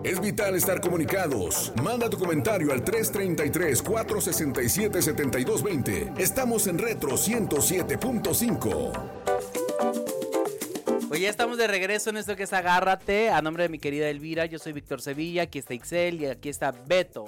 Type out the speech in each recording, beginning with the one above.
Es vital estar comunicados. Manda tu comentario al 333-467-7220. Estamos en Retro 107.5. Pues ya estamos de regreso en esto que es Agárrate. A nombre de mi querida Elvira, yo soy Víctor Sevilla. Aquí está Ixel y aquí está Beto.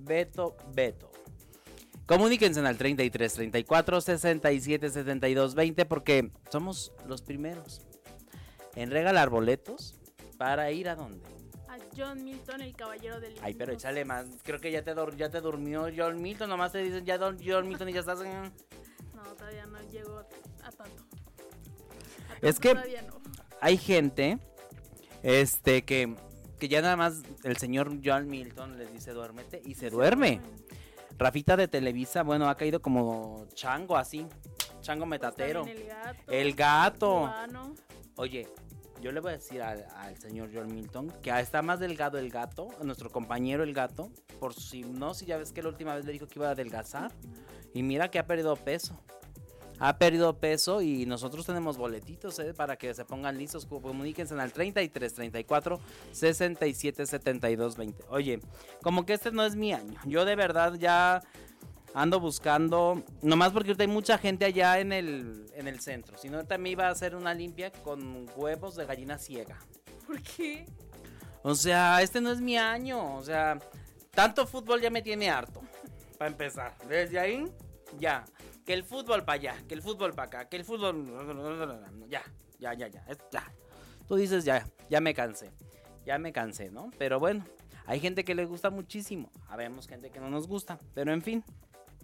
Comuníquense al 33 34 67 72 20 porque somos los primeros en regalar boletos para ir a dónde. A John Milton, el caballero del... Ay, pero échale más. Creo que ya te durmió John Milton. Nomás te dicen ya John Milton y ya estás. No, todavía no llego a tanto. Es que no. Hay gente que ya nada más el señor John Milton les dice duérmete y se duerme. Rafita de Televisa, bueno, ha caído como chango así, chango metatero. El gato. Cubano. Oye, yo le voy a decir al señor John Milton que está más delgado el gato, nuestro compañero el gato, por si ya ves que la última vez le dijo que iba a adelgazar y mira que ha perdido peso. Ha perdido peso y nosotros tenemos boletitos para que se pongan listos. Comuníquense al 33 34 67 72 20. Oye, como que este no es mi año. Yo de verdad ya ando buscando, nomás porque ahorita hay mucha gente allá en el centro. Si no, ahorita me iba a hacer una limpia con huevos de gallina ciega. ¿Por qué? O sea, este no es mi año. O sea, tanto fútbol ya me tiene harto. Para empezar, desde ahí, ya. Que el fútbol para allá, que el fútbol para acá, que el fútbol... Ya. Tú dices ya me cansé, ¿no? Pero bueno, hay gente que le gusta muchísimo, habemos gente que no nos gusta, pero en fin.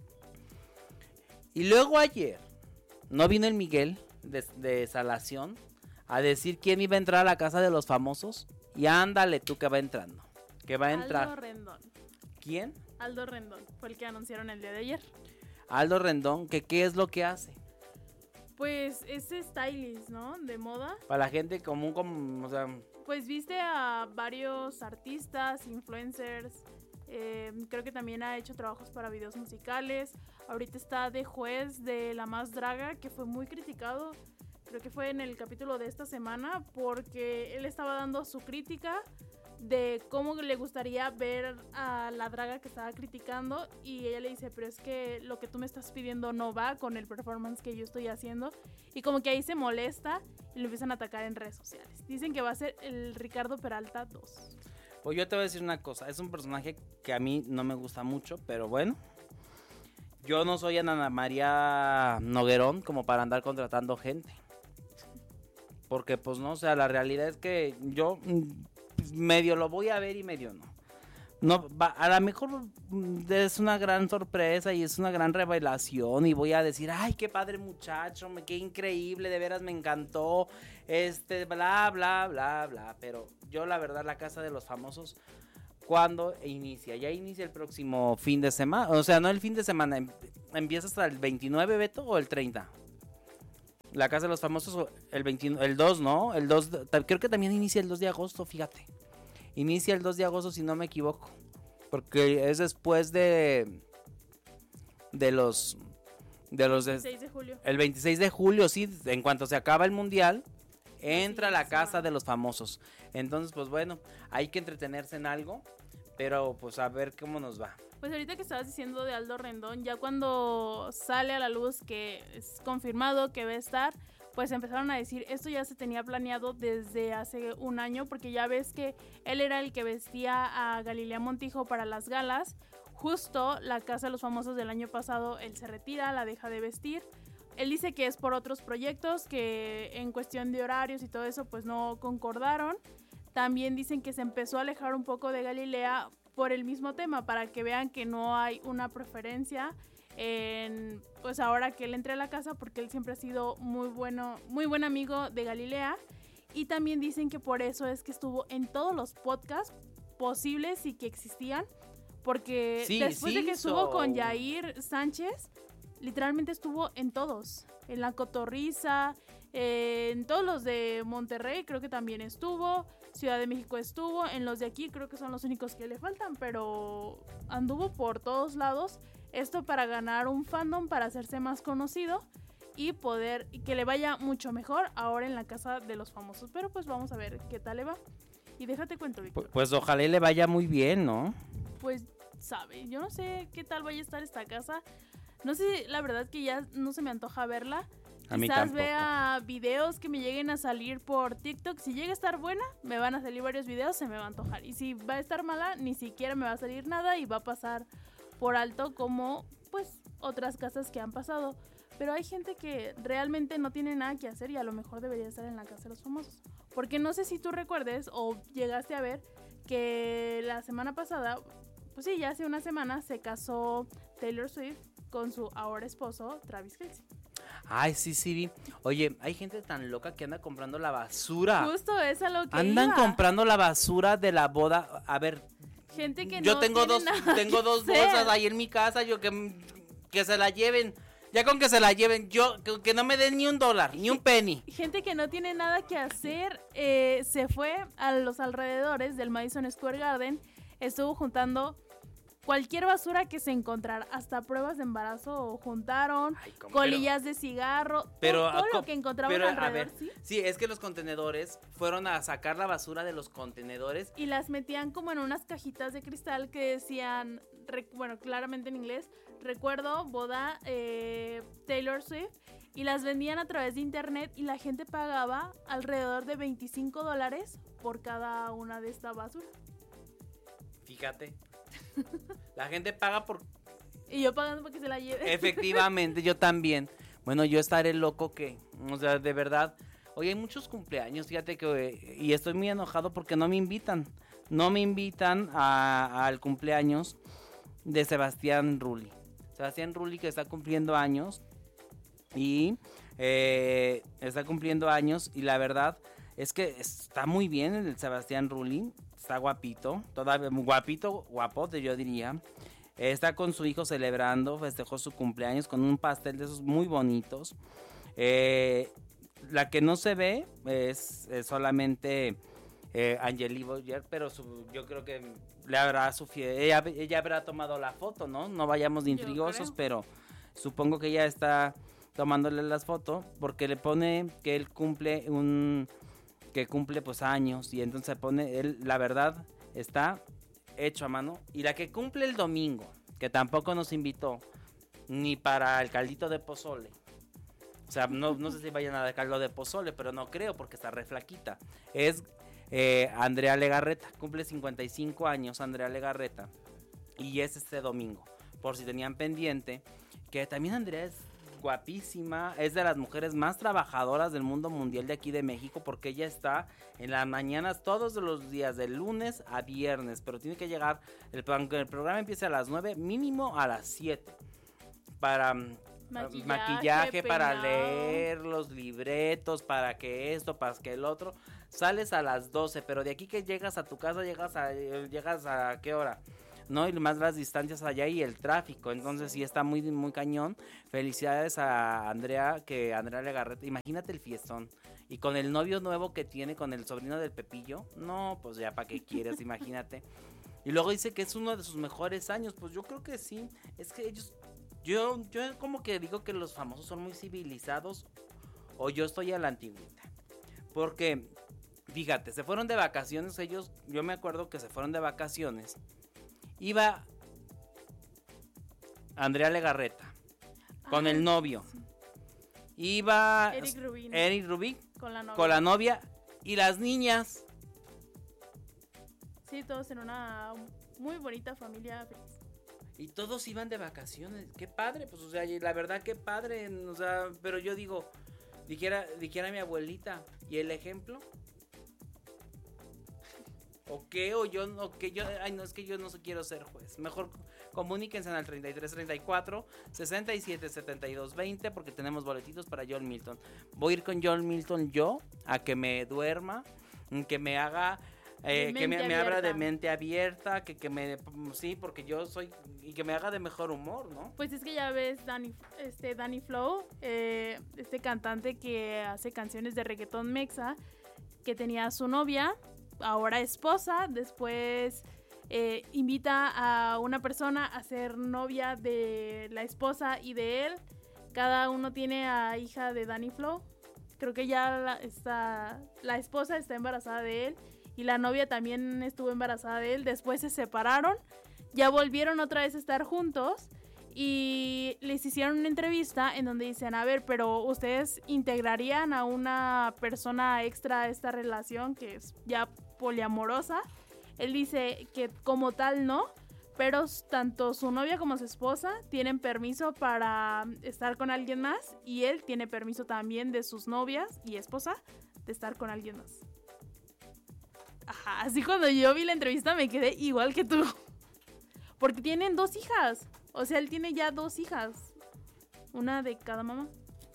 Y luego ayer, no vino el Miguel de Salación a decir quién iba a entrar a la casa de los famosos. Y ándale tú que va entrando, que va a entrar. Aldo Rendón. ¿Quién? Aldo Rendón, fue el que anunciaron el día de ayer. Aldo Rendón, que ¿qué es lo que hace? Pues es stylist, ¿no? De moda. Para la gente común, como, o sea... Pues viste a varios artistas, influencers. Creo que también ha hecho trabajos para videos musicales. Ahorita está de juez de La Más Draga, que fue muy criticado. Creo que fue en el capítulo de esta semana, porque él estaba dando su crítica de cómo le gustaría ver a la draga que estaba criticando, y ella le dice, pero es que lo que tú me estás pidiendo no va con el performance que yo estoy haciendo, y como que ahí se molesta y lo empiezan a atacar en redes sociales. Dicen que va a ser el Ricardo Peralta 2. Pues yo te voy a decir una cosa, es un personaje que a mí no me gusta mucho, pero bueno, yo no soy Ana María Noguerón como para andar contratando gente, porque pues no, o sea, la realidad es que yo... medio lo voy a ver y medio no a lo mejor es una gran sorpresa y es una gran revelación y voy a decir, ay, qué padre muchacho, qué increíble, de veras me encantó, bla, bla, bla, bla, pero yo la verdad, la casa de los famosos, ¿cuándo inicia? Ya inicia el próximo fin de semana, o sea, no el fin de semana, empieza hasta el 29, Beto, o el 30. La casa de los famosos el 2, ¿no? El 2, creo que también inicia el 2 de agosto, fíjate. Inicia el 2 de agosto si no me equivoco. Porque es después de los 26 de julio. El 26 de julio, sí, en cuanto se acaba el mundial, entra la casa de los famosos. Entonces, pues bueno, hay que entretenerse en algo, pero pues a ver cómo nos va. Pues ahorita que estabas diciendo de Aldo Rendón, ya cuando sale a la luz que es confirmado que va a estar, pues empezaron a decir, esto ya se tenía planeado desde hace un año, porque ya ves que él era el que vestía a Galilea Montijo para las galas. Justo la casa de los famosos del año pasado, él se retira, la deja de vestir. Él dice que es por otros proyectos, que en cuestión de horarios y todo eso pues no concordaron. También dicen que se empezó a alejar un poco de Galilea por el mismo tema, para que vean que no hay una preferencia en, pues ahora que él entre a la casa, porque él siempre ha sido muy buen amigo de Galilea. Y también dicen que por eso es que estuvo en todos los podcasts posibles y que existían, porque después de que estuvo con Yair Sánchez, literalmente estuvo en todos, en La Cotorrisa, en todos los de Monterrey creo que también estuvo, Ciudad de México estuvo, en los de aquí creo que son los únicos que le faltan, pero anduvo por todos lados, esto para ganar un fandom, para hacerse más conocido y poder que le vaya mucho mejor ahora en la casa de los famosos, pero pues vamos a ver qué tal le va. Y déjate cuento, Víctor. Pues ojalá y le vaya muy bien, ¿no? Pues, sabe, yo no sé qué tal vaya a estar esta casa. No sé, la verdad que ya no se me antoja verla. A mí Quizás tampoco. vea videos que me lleguen a salir por TikTok. Si llega a estar buena, me van a salir varios videos, se me va a antojar. Y si va a estar mala, ni siquiera me va a salir nada y va a pasar por alto como, pues, otras casas que han pasado. Pero hay gente que realmente no tiene nada que hacer y a lo mejor debería estar en la casa de los famosos. Porque no sé si tú recuerdes o llegaste a ver que la semana pasada, pues sí, ya hace una semana, se casó Taylor Swift con su ahora esposo, Travis Kelce. Ay, sí vi. Oye, hay gente tan loca que anda comprando la basura. Justo es a lo que Andan iba. comprando la basura de la boda. A ver, Gente que yo no tengo tiene nada tengo que dos hacer. bolsas ahí en mi casa, yo que se la lleven. Ya con que se la lleven, yo que no me den ni $1, ni un penny. Gente que no tiene nada que hacer, se fue a los alrededores del Madison Square Garden, estuvo juntando cualquier basura que se encontrara, hasta pruebas de embarazo juntaron, Ay, ¿cómo? colillas de cigarro, Pero, todo lo que encontraban pero, a alrededor, ver, ¿sí? sí, es que los contenedores fueron a sacar la basura de los contenedores. Y las metían como en unas cajitas de cristal que decían, bueno, claramente en inglés, recuerdo, boda, Taylor Swift, y las vendían a través de internet y la gente pagaba alrededor de $25 por cada una de esta basura. Fíjate. La gente paga por... Y yo pagando para que se la lleve. Efectivamente, yo también. Bueno, yo estaré loco que... O sea, de verdad... Hoy hay muchos cumpleaños, fíjate que... Y estoy muy enojado porque no me invitan. No me invitan al cumpleaños de Sebastián Rulli. Sebastián Rulli que está cumpliendo años. Y... está cumpliendo años y la verdad es que está muy bien el Sebastián Rulli. Está guapito, todavía guapito, guapote yo diría. Está con su hijo celebrando, festejó su cumpleaños con un pastel de esos muy bonitos. La que no se ve es solamente Angelique Boyer, pero yo creo que le habrá ella habrá tomado la foto, ¿no? No vayamos de intrigosos, pero supongo que ella está tomándole las fotos porque le pone que él cumple pues años y entonces pone él, la verdad está hecho a mano. Y la que cumple el domingo, que tampoco nos invitó ni para el caldito de pozole, o sea, no sé si vayan a dar caldo de pozole, pero no creo porque está re flaquita, es Andrea Legarreta, cumple 55 años Andrea Legarreta y es este domingo, por si tenían pendiente, que también Andrea es guapísima, es de las mujeres más trabajadoras del mundo mundial de aquí de México porque ella está en las mañanas todos los días de lunes a viernes, pero tiene que llegar, el programa empieza a las 9, mínimo a las 7 para maquillaje para leer los libretos, para que esto, para que el otro, sales a las 12, pero de aquí que llegas a tu casa llegas a ¿qué hora? ¿No? Y más las distancias allá y el tráfico, entonces sí está muy, muy cañón. Felicidades a Andrea Legarreta, imagínate el fiestón, y con el novio nuevo que tiene, con el sobrino del Pepillo, no, pues ya para qué quieres, imagínate. Y luego dice que es uno de sus mejores años, pues yo creo que sí, es que yo como que digo que los famosos son muy civilizados, o yo estoy a la antigüita, porque, fíjate, se fueron de vacaciones ellos, yo me acuerdo que se fueron de vacaciones. Iba Andrea Legarreta con el novio. Iba Eric Rubin con la novia y las niñas. Sí, todos en una muy bonita familia. Y todos iban de vacaciones. Qué padre, pues, o sea, la verdad qué padre, o sea, pero yo digo, dijera mi abuelita, ¿y el ejemplo? Ay, no, es que yo no quiero ser juez. Mejor comuníquense al 33 34 67 72 20 porque tenemos boletitos para John Milton. Voy a ir con John Milton yo a que me duerma, que me haga que me abra de mente abierta, sí, porque yo soy, y que me haga de mejor humor, ¿no? Pues es que ya ves Danny Flow, este cantante que hace canciones de reggaetón mexa, que tenía a su novia, ahora esposa, después invita a una persona a ser novia de la esposa y de él. Cada uno tiene a hija de Danny Flow. Creo que ya la esposa está embarazada de él y la novia también estuvo embarazada de él. Después se separaron, ya volvieron otra vez a estar juntos y les hicieron una entrevista en donde dicen, a ver, pero ¿ustedes integrarían a una persona extra a esta relación que es ya poliamorosa? Él dice que como tal no, pero tanto su novia como su esposa tienen permiso para estar con alguien más y él tiene permiso también de sus novias y esposa de estar con alguien más. Ajá, así cuando yo vi la entrevista me quedé igual que tú. Porque tienen 2 hijas. O sea, él tiene ya 2 hijas. Una de cada mamá.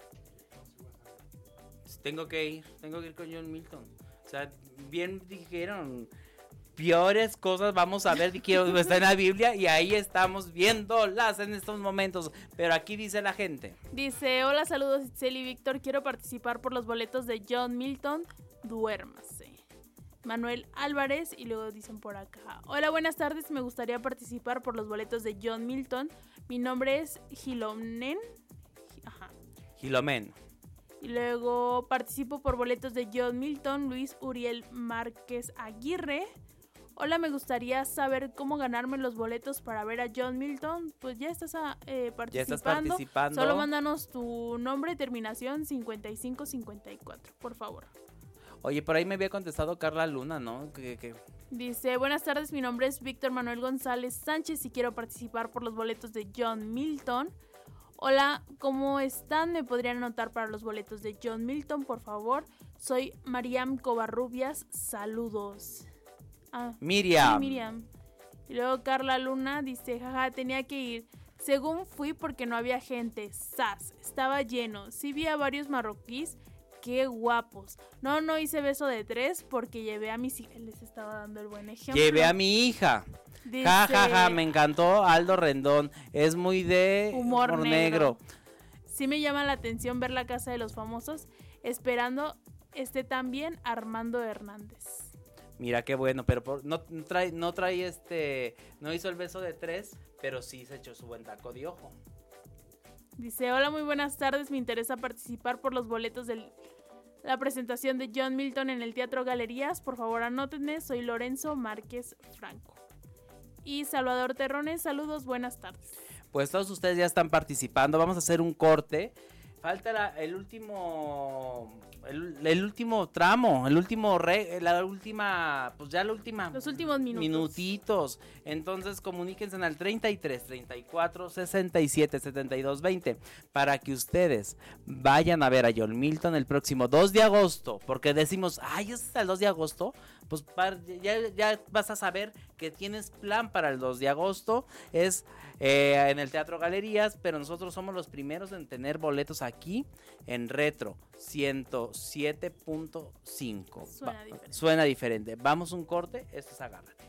Tengo que ir con John Milton. O sea, bien dijeron, peores cosas vamos a ver, que está en la Biblia y ahí estamos viéndolas en estos momentos. Pero aquí dice la gente. Dice, hola, saludos Itzel y Víctor, quiero participar por los boletos de John Milton, duérmase. Manuel Álvarez, y luego dicen por acá, hola, buenas tardes, me gustaría participar por los boletos de John Milton, mi nombre es Gilomen. Gilomen. Y luego participo por boletos de John Milton, Luis Uriel Márquez Aguirre. Hola, me gustaría saber cómo ganarme los boletos para ver a John Milton. Pues ya estás participando. Ya estás participando. Solo mándanos tu nombre, terminación 5554, por favor. Oye, por ahí me había contestado Carla Luna, ¿no? Dice, buenas tardes, mi nombre es Víctor Manuel González Sánchez y quiero participar por los boletos de John Milton. Hola, ¿cómo están? ¿Me podrían anotar para los boletos de John Milton, por favor? Soy Mariam Covarrubias, saludos. Miriam. Sí, Miriam. Y luego Carla Luna dice, jaja, tenía que ir. Según fui porque no había gente. ¡Sas! Estaba lleno. Sí vi a varios marroquíes. ¡Qué guapos! No hice beso de 3 porque llevé a mis hijas. Les estaba dando el buen ejemplo. Llevé a mi hija. Dice, ja, me encantó Aldo Rendón. Es muy de humor negro. Sí me llama la atención ver La Casa de los Famosos. Esperando esté también Armando Hernández. Mira qué bueno, pero no hizo el beso de 3, pero sí se echó su buen taco de ojo. Dice, hola, muy buenas tardes, me interesa participar por los boletos de la presentación de John Milton en el Teatro Galerías. Por favor, anótenme, soy Lorenzo Márquez Franco. Y Salvador Terrones, saludos, buenas tardes. Pues todos ustedes ya están participando, vamos a hacer un corte. Falta el último tramo, los últimos minutitos. Entonces comuníquense al 33 34 67 72 20 para que ustedes vayan a ver a John Milton el próximo 2 de agosto, porque decimos, es el 2 de agosto, pues ya vas a saber que tienes plan para el 2 de agosto, es en el Teatro Galerías, pero nosotros somos los primeros en tener boletos aquí en Retro 107.5. Suena diferente. Vamos un corte, esto es Agárrate.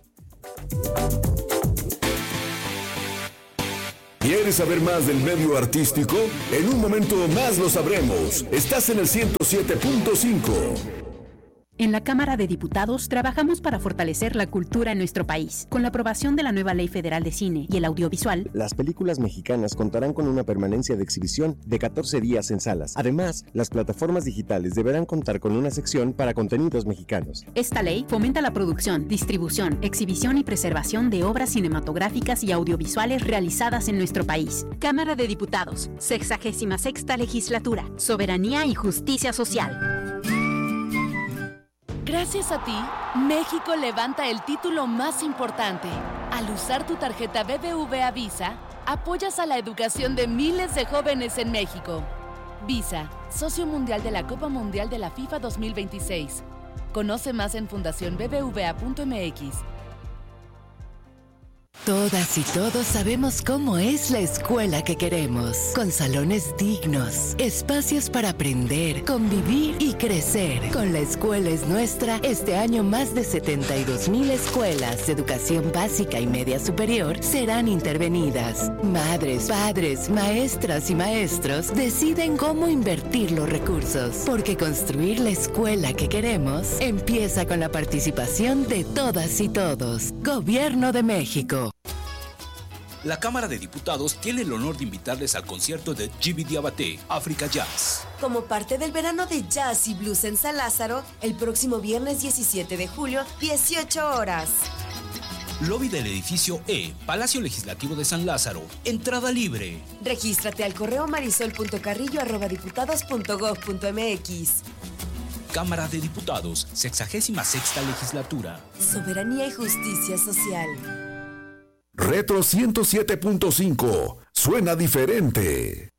¿Quieres saber más del medio artístico? En un momento más lo sabremos. Estás en el 107.5. En la Cámara de Diputados trabajamos para fortalecer la cultura en nuestro país. Con la aprobación de la nueva Ley Federal de Cine y el Audiovisual, las películas mexicanas contarán con una permanencia de exhibición de 14 días en salas. Además, las plataformas digitales deberán contar con una sección para contenidos mexicanos. Esta ley fomenta la producción, distribución, exhibición y preservación de obras cinematográficas y audiovisuales realizadas en nuestro país. Cámara de Diputados, 66ª Legislatura, Soberanía y Justicia Social. Gracias a ti, México levanta el título más importante. Al usar tu tarjeta BBVA Visa, apoyas a la educación de miles de jóvenes en México. Visa, socio mundial de la Copa Mundial de la FIFA 2026. Conoce más en fundacionbbva.mx. Todas y todos sabemos cómo es la escuela que queremos, con salones dignos, espacios para aprender, convivir y crecer. Con La Escuela es Nuestra, este año más de 72,000 escuelas de educación básica y media superior serán intervenidas. Madres, padres, maestras y maestros deciden cómo invertir los recursos, porque construir la escuela que queremos empieza con la participación de todas y todos. Gobierno de México. la Cámara de Diputados tiene el honor de invitarles al concierto de Djiby Diabaté, África Jazz. Como parte del verano de jazz y blues en San Lázaro, el próximo viernes 17 de julio, 18 horas. Lobby del edificio E, Palacio Legislativo de San Lázaro. Entrada libre. Regístrate al correo marisol.carrillo@diputados.gov.mx. Cámara de Diputados, 66ª Legislatura. Soberanía y justicia social. Retro 107.5. Suena diferente.